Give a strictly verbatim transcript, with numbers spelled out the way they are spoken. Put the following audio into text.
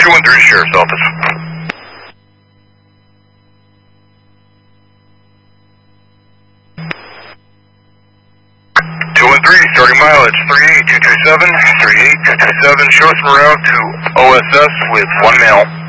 two one three Sheriff's Office. two one three, starting mileage three eight two two seven, three eight two two seven, show us en route to O S S with one male.